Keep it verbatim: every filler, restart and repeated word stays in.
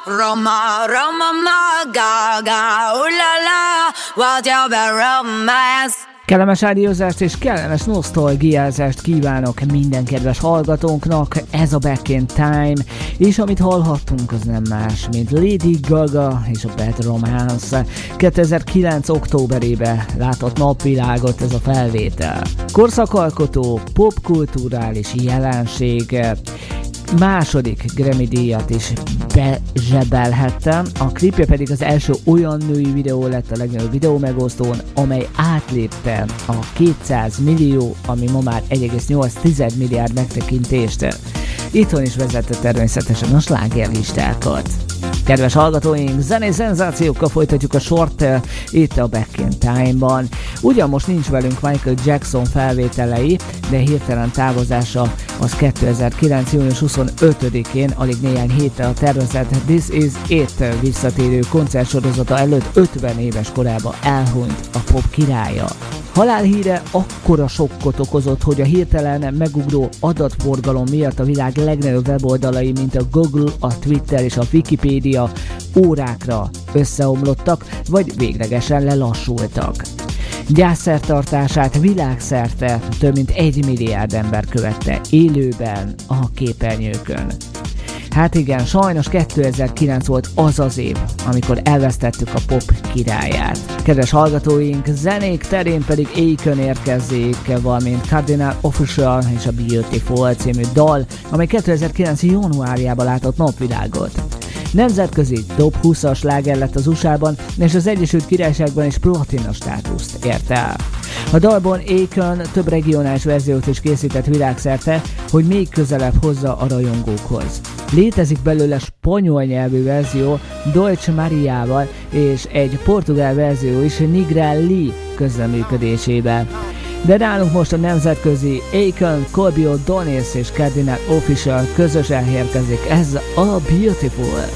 Roma, Roma, ma, ga, ga, ooh la la, what's your bad romance? Kellemes rádiózást és kellemes nosztalgiázást kívánok minden kedves hallgatónknak, ez a Back in Time, és amit hallhattunk az nem más, mint Lady Gaga és a Bad Romance. kétezer-kilenc októberében látott napvilágot ez a felvétel. Korszakalkotó, popkulturális jelenség, második Grammy-díjat is bezsebelhettem, a klipje pedig az első olyan női videó lett a legnagyobb videó megosztón, amely átlépte a kétszáz millió, ami ma már egy egész nyolc milliárd megtekintést. Itthon is vezette természetesen a slágerlistákat. Kedves hallgatóink, zenei szenzációkkal folytatjuk a sort uh, itt a Back in Time-ban. Ugyan most nincs velünk Michael Jackson felvételei, de hirtelen távozása az kétezer-kilenc június huszonötödikén, alig néhány héttel a tervezett This Is It visszatérő koncertsorozata előtt ötven éves korában elhunyt a pop királya. Halálhíre akkora sokkot okozott, hogy a hirtelen megugró adatforgalom miatt a világ legnagyobb weboldalai, mint a Google, a Twitter és a Wikipédia órákra összeomlottak, vagy véglegesen lelassultak. Gyászszertartását világszerte több mint egy milliárd ember követte élőben a képernyőkön. Hát igen, sajnos kétezer-kilenc volt az az év, amikor elvesztettük a pop királyát. Kedves hallgatóink, zenék terén pedig Akon érkezik, valamint Cardinal Official és a Beautiful című dal, amely kétezer-kilenc januárjában látott napvilágot. Nemzetközi top húszas sláger lett az u es á-ban, és az Egyesült Királyságban is platina státuszt ért el. A dalban Akon több regionális verziót is készített világszerte, hogy még közelebb hozza a rajongókhoz. Létezik belőle spanyol nyelvű verzió Deutsche Mariával, és egy portugál verzió is Negril Lee közreműködésében. De nálunk most a nemzetközi Akon, Colby O'Donnell és Cardinal Official közösen érkezik, ez a Beautiful.